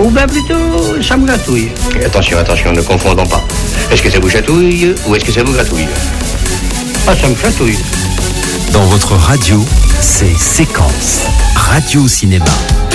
Ou bien plutôt, ça me gratouille. Attention, attention, ne confondons pas. Est-ce que ça vous chatouille ou est-ce que ça vous gratouille? Ah, ça me chatouille. Dans votre radio, c'est Séquence Radio Cinéma.